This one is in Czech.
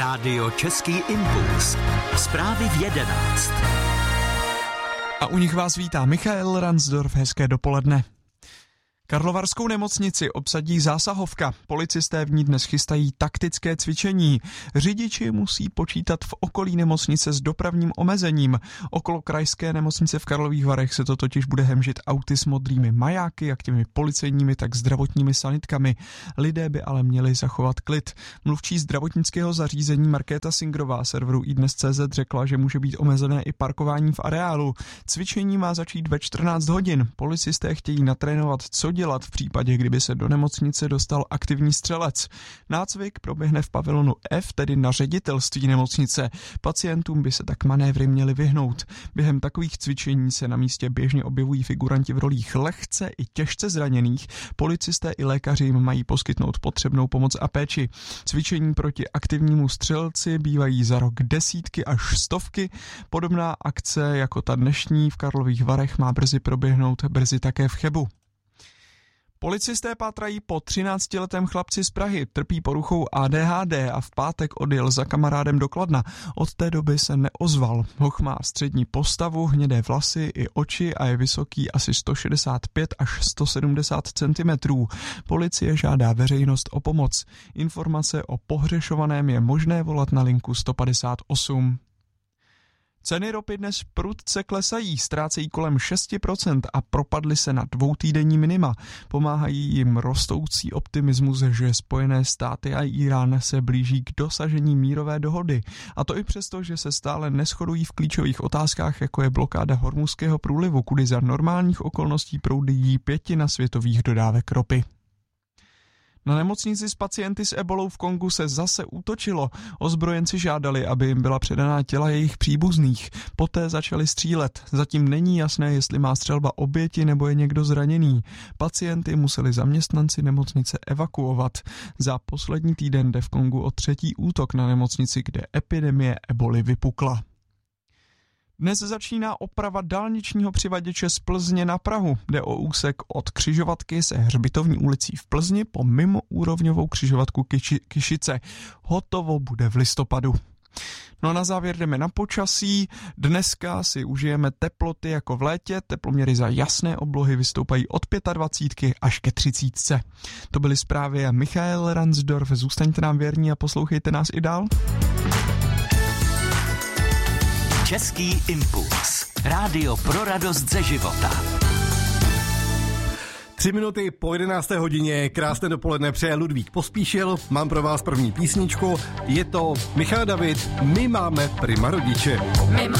Rádio Český impuls. Zprávy v 11. A u nich vás vítá Michael Ransdorf. Hezké dopoledne. Karlovarskou nemocnici obsadí zásahovka. Policisté v ní dnes chystají taktické cvičení. Řidiči musí počítat v okolí nemocnice s dopravním omezením. Okolo krajské nemocnice v Karlových Varech se to totiž bude hemžit auty s modrými majáky, jak těmi policejními, tak zdravotními sanitkami. Lidé by ale měli zachovat klid. Mluvčí zdravotnického zařízení Markéta Singrová serveru iDnes.cz řekla, že může být omezené i parkování v areálu. Cvičení má začít ve 14 hodin. Policisté chtějí natrénovat, co dělat v případě, kdyby se do nemocnice dostal aktivní střelec. Nácvik proběhne v pavilonu F, tedy na ředitelství nemocnice. Pacientům by se tak manévry měly vyhnout. Během takových cvičení se na místě běžně objevují figuranti v rolích lehce i těžce zraněných. Policisté i lékaři jim mají poskytnout potřebnou pomoc a péči. Cvičení proti aktivnímu střelci bývají za rok desítky až stovky. Podobná akce jako ta dnešní v Karlových Varech má brzy proběhnout, brzy také v Chebu. Policisté pátrají po 13letém chlapci z Prahy, trpí poruchou ADHD a v pátek odjel za kamarádem do Kladna. Od té doby se neozval. Hoch má střední postavu, hnědé vlasy i oči a je vysoký asi 165 až 170 cm. Policie žádá veřejnost o pomoc. Informace o pohřešovaném je možné volat na linku 158. Ceny ropy dnes prudce klesají, ztrácejí kolem 6% a propadly se na dvoutýdenní minima. Pomáhají jim rostoucí optimismus, že Spojené státy a Irán se blíží k dosažení mírové dohody. A to i přesto, že se stále neshodují v klíčových otázkách, jako je blokáda Hormuzského průlivu, kudy za normálních okolností proudí 1/5 světových dodávek ropy. Na nemocnici s pacienty s ebolou v Kongu se zase útočilo. Ozbrojenci žádali, aby jim byla předaná těla jejich příbuzných. Poté začali střílet. Zatím není jasné, jestli má střelba oběti nebo je někdo zraněný. Pacienty museli zaměstnanci nemocnice evakuovat. Za poslední týden jde v Kongu o 3. útok na nemocnici, kde epidemie eboly vypukla. Dnes začíná oprava dálničního přivaděče z Plzně na Prahu. Jde o úsek od křižovatky se Hřbitovní ulicí v Plzni po mimoúrovňovou křižovatku Kyšice. Hotovo bude v listopadu. No a na závěr jdeme na počasí. Dneska si užijeme teploty jako v létě. Teploměry za jasné oblohy vystoupají od 25 až ke 30. To byly zprávy a Michael Ransdorf. Zůstaňte nám věrní a poslouchejte nás i dál. Český impuls. Rádio pro radost ze života. 3 minuty po 11. hodině, krásné dopoledne přeje Ludvík Pospíšil. Mám pro vás první písničku, je to Michal David, My máme prima rodiče. My